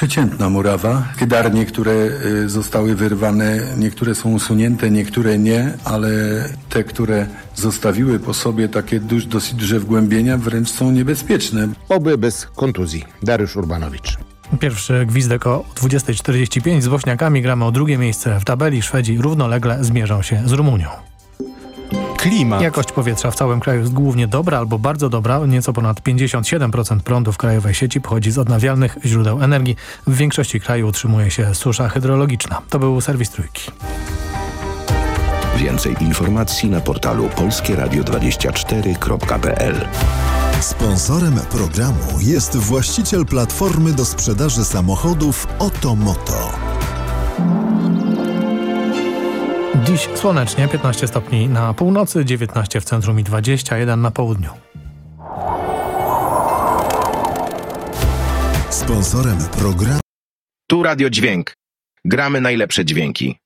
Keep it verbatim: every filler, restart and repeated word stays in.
przeciętna murawa. Kydarnie, które y, zostały wyrwane, niektóre są usunięte, niektóre nie, ale te, które zostawiły po sobie takie duż, dosyć duże wgłębienia, wręcz są niebezpieczne. Oby bez kontuzji. Dariusz Urbanowicz. Pierwszy gwizdek o dwudziesta czterdzieści pięć. Z Bośniakami gramy o drugie miejsce w tabeli. Szwedzi równolegle zmierzą się z Rumunią. Klimat. Jakość powietrza w całym kraju jest głównie dobra albo bardzo dobra. Nieco ponad pięćdziesiąt siedem procent prądu w krajowej sieci pochodzi z odnawialnych źródeł energii. W większości kraju utrzymuje się susza hydrologiczna. To był serwis Trójki. Więcej informacji na portalu polskie radio dwadzieścia cztery kropka p l. Sponsorem programu jest właściciel platformy do sprzedaży samochodów Otomoto. Dziś słonecznie, piętnaście stopni na północy, dziewiętnaście w centrum i dwadzieścia jeden na południu. Sponsorem programu Tu Radio Dźwięk. Gramy najlepsze dźwięki.